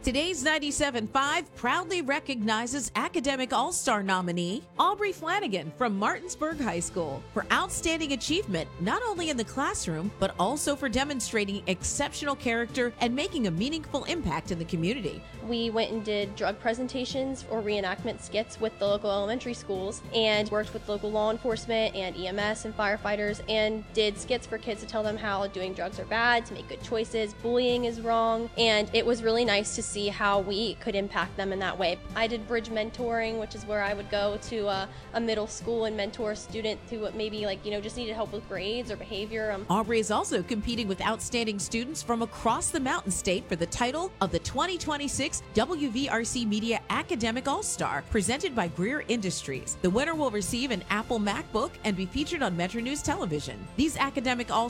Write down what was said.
Today's 97.5 proudly recognizes Academic All-Star nominee Aubrey Flanagan from Martinsburg High School for outstanding achievement not only in the classroom, but also for demonstrating exceptional character and making a meaningful impact in the community. We went and did drug presentations or reenactment skits with the local elementary schools and worked with local law enforcement and EMS and firefighters and did skits for kids to tell them how doing drugs are bad, to make good choices, bullying is wrong, and it was really nice to see how we could impact them in that way. I did bridge mentoring, which is where I would go to a middle school and mentor a student who maybe just needed help with grades or behavior. Aubrey is also competing with outstanding students from across the Mountain State for the title of the 2026 WVRC Media Academic All-Star, presented by Greer Industries. The winner will receive an Apple MacBook and be featured on Metro News Television. These Academic All